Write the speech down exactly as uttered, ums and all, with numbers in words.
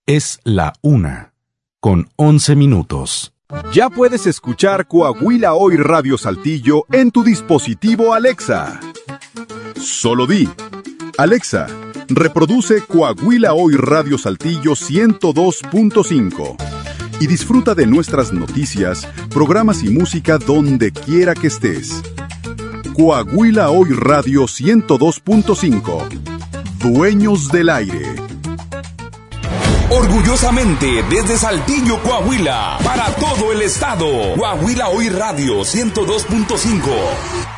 Es la una, con once minutos. Ya puedes escuchar Coahuila Hoy Radio Saltillo en tu dispositivo Alexa. Solo di: Alexa, reproduce Coahuila Hoy Radio Saltillo ciento dos punto cinco y disfruta de nuestras noticias, programas y música donde quiera que estés. Coahuila Hoy Radio ciento dos punto cinco. Dueños del aire. Orgullosamente desde Saltillo, Coahuila, para todo el estado. Coahuila Hoy Radio ciento dos punto cinco.